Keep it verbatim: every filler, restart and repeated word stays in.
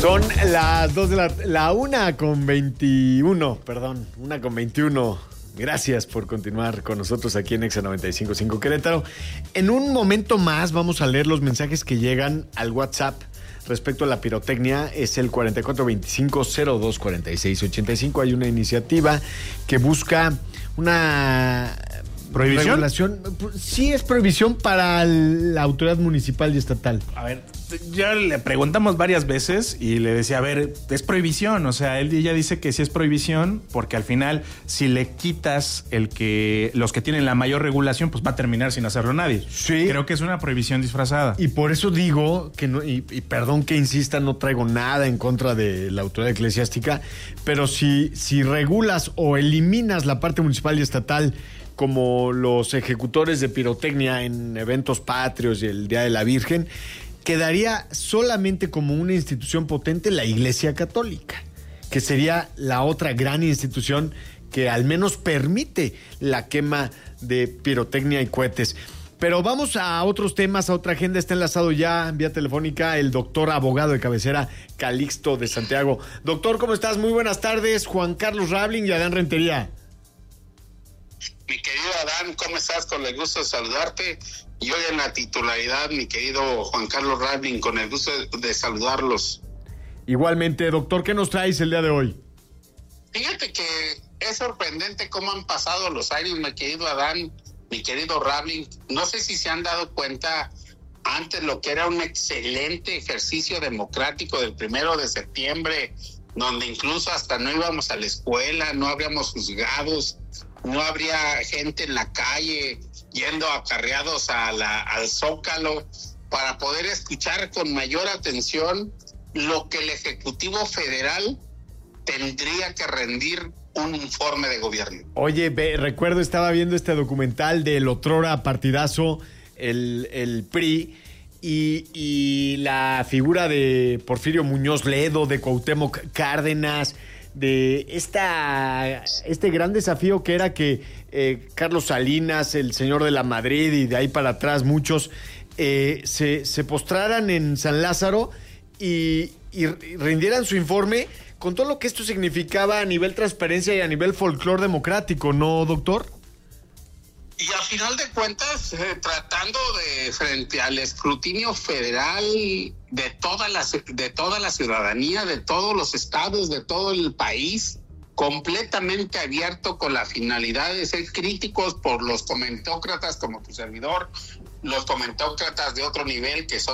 Son las dos de la... La una con veintiuno, perdón, una con veintiuno. Gracias por continuar con nosotros aquí en Exa noventa y cinco punto cinco Querétaro. En un momento más vamos a leer los mensajes que llegan al WhatsApp respecto a la pirotecnia. Es el cuarenta y cuatro veinticinco cero dos cuarenta y seis ochenta y cinco. Hay una iniciativa que busca una... ¿Prohibición? Regulación. Sí, es prohibición para la autoridad municipal y estatal. A ver, ya le preguntamos varias veces y le decía, a ver, es prohibición. O sea, él ya dice que sí es prohibición porque al final, si le quitas el que los que tienen la mayor regulación, pues va a terminar sin hacerlo nadie. Sí. Creo que es una prohibición disfrazada. Y por eso digo que no, y, y perdón que insista, no traigo nada en contra de la autoridad eclesiástica, pero si, si regulas o eliminas la parte municipal y estatal, como los ejecutores de pirotecnia en eventos patrios y el Día de la Virgen, quedaría solamente como una institución potente la Iglesia Católica, que sería la otra gran institución que al menos permite la quema de pirotecnia y cohetes. Pero vamos a otros temas, a otra agenda. Está enlazado ya vía telefónica el doctor abogado de cabecera Calixto de Santiago. Doctor, ¿cómo estás? Muy buenas tardes. Juan Carlos Rabling y Adán Rentería. Mi querido Adán, ¿cómo estás? Con el gusto de saludarte. Y hoy en la titularidad, mi querido Juan Carlos Rabling, con el gusto de, de saludarlos. Igualmente, doctor, ¿qué nos traes el día de hoy? Fíjate que es sorprendente cómo han pasado los años, mi querido Adán, mi querido Rabling. No sé si se han dado cuenta, antes lo que era un excelente ejercicio democrático del primero de septiembre, donde incluso hasta no íbamos a la escuela, no habríamos juzgados, no habría gente en la calle yendo acarreados a la, al Zócalo para poder escuchar con mayor atención lo que el Ejecutivo Federal tendría que rendir un informe de gobierno. Oye, ve, recuerdo, estaba viendo este documental del otrora partidazo, el, el P R I, y, y la figura de Porfirio Muñoz Ledo, de Cuauhtémoc Cárdenas, de esta este gran desafío que era que eh, Carlos Salinas, el señor de la Madrid y de ahí para atrás muchos eh, se, se postraran en San Lázaro y, y rindieran su informe con todo lo que esto significaba a nivel transparencia y a nivel folclore democrático, ¿no, doctor? Y a final de cuentas, eh, tratando de, frente al escrutinio federal de toda la, de toda la ciudadanía, de todos los estados, de todo el país, completamente abierto con la finalidad de ser críticos por los comentócratas como tu servidor, los comentócratas de otro nivel que son